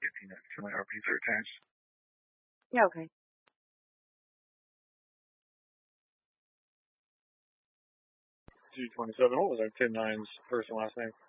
to my RPs are attached. Yeah, okay. 227. What was our 10-9's first and last name?